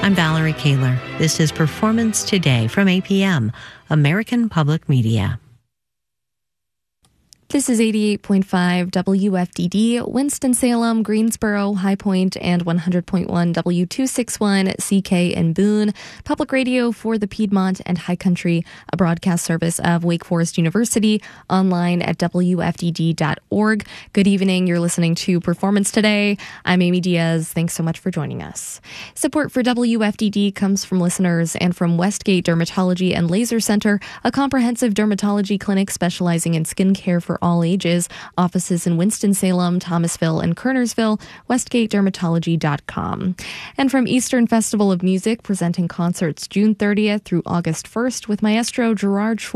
I'm Valerie Kaler. This is Performance Today from APM, American Public Media. This is 88.5 WFDD, Winston-Salem, Greensboro, High Point, and 100.1 W261 CK in Boone, public radio for the Piedmont and High Country, a broadcast service of Wake Forest University, online at WFDD.org. Good evening. You're listening to Performance Today. I'm Amy Diaz. Thanks so much for joining us. Support for WFDD comes from listeners and from Westgate Dermatology and Laser Center, a comprehensive dermatology clinic specializing in skincare for all ages. Offices in Winston-Salem, Thomasville, and Kernersville. WestgateDermatology.com. And from Eastern Festival of Music, presenting concerts June 30th through August 1st with Maestro Gerard Schwartz.